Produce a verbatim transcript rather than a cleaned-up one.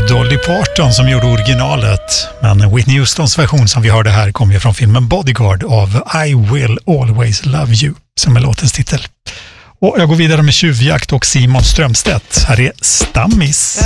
ju Dolly Parton som gjorde originalet, men Whitney Houstons version som vi hörde här kommer ju från filmen Bodyguard av I Will Always Love You, som är låtens titel. Och jag går vidare med Tjuvjakt och Simon Strömstedt. Här är Stammis.